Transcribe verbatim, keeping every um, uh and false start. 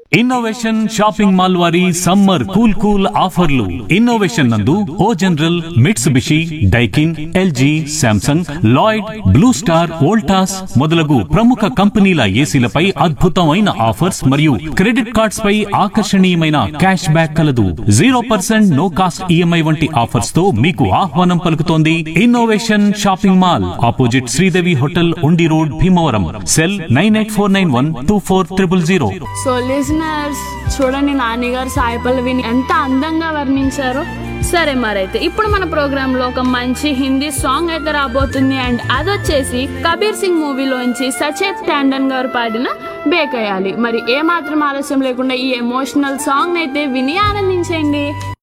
Innovation shopping mall వారి summer cool cool ఆఫర్లు. Innovation నందు ఓ general, Mitsubishi, Daikin, LG, Samsung, Lloyd, blue star, Voltas మొదలగు ప్రముఖ కంపెనీల ఏసీలపై అద్భుతమైన ఆఫర్స్ మరియు క్రెడిట్ కార్డ్స్ పై ఆకర్షణీయమైన క్యాష్ బ్యాక్ కలదు. Zero percent no cost EMI వంటి ఆఫర్స్ తో మీకు ఆహ్వానం పలుకుతోంది innovation shopping mall, opposite Sridevi hotel, ఉండి road, Bhimavaram. Cell nine eight four nine one two four triple zero. So listeners, చూడండి నాని గారు సాయి పల్లవిని ఎంత అందంగా వర్ణించారో. సరే, మరైతే ఇప్పుడు మన ప్రోగ్రామ్ లో ఒక మంచి హిందీ సాంగ్ అయితే రాబోతుంది. అండ్ అదొచ్చేసి కబీర్ సింగ్ మూవీలోంచి సచేత్ టాండన్ గారు పాడిన బేకయాలి. మరి ఏ మాత్రం ఆలస్యం లేకుండా ఈ ఎమోషనల్ సాంగ్ అయితే విని ఆనందించండి.